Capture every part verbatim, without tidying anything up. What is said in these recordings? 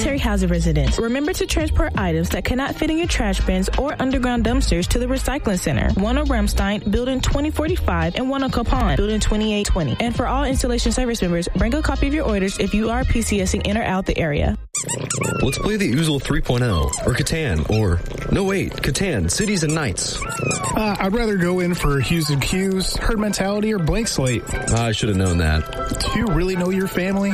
Military Housing residents, remember to transport items that cannot fit in your trash bins or underground dumpsters to the recycling center. One on Ramstein, Building twenty forty-five, and one on Capon, Building twenty-eight twenty. And for all installation service members, bring a copy of your orders if you are PCSing in or out the area. Let's play the Oozle three point oh, or Catan, or... No, wait, Catan, Cities and Nights. Uh, I'd rather go in for Hues and Cues, Herd Mentality, or Blank Slate. I should have known that. Do you really know your family?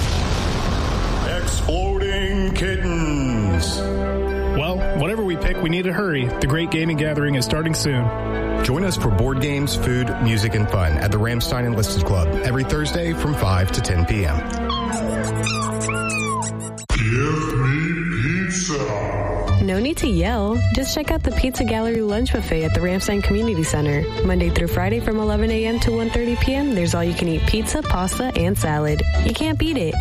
Exploding Kittens. Well, whatever we pick, we need to hurry. The Great Gaming Gathering is starting soon. Join us for board games, food, music, and fun at the Ramstein Enlisted Club every Thursday from five to ten p.m. Give me pizza. No need to yell. Just check out the Pizza Gallery Lunch Buffet at the Ramstein Community Center. Monday through Friday from eleven a.m. to one thirty p.m. There's all-you-can-eat pizza, pasta, and salad. You can't beat it.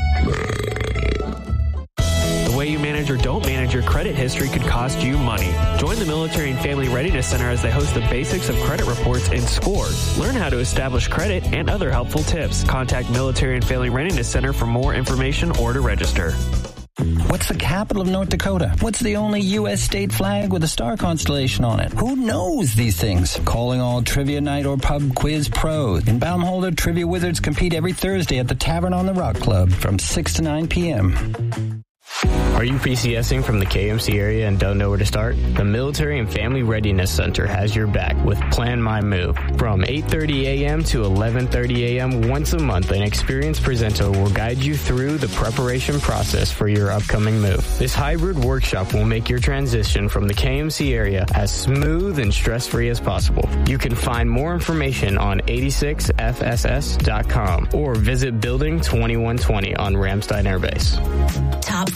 The way you manage or don't manage your credit history could cost you money. Join the Military and Family Readiness Center as they host the basics of credit reports and scores. Learn how to establish credit and other helpful tips. Contact Military and Family Readiness Center for more information or to register. What's the capital of North Dakota? What's the only U S state flag with a star constellation on it? Who knows these things? Calling all Trivia Night or Pub Quiz pros. In Baumholder, Trivia Wizards compete every Thursday at the Tavern on the Rock Club from six to nine p.m. Are you PCSing from the K M C area and don't know where to start? The Military and Family Readiness Center has your back with Plan My Move. From eight thirty a.m. to eleven thirty a.m. once a month, an experienced presenter will guide you through the preparation process for your upcoming move. This hybrid workshop will make your transition from the K M C area as smooth and stress-free as possible. You can find more information on eighty-six F S S dot com or visit Building twenty-one twenty on Ramstein Air Base.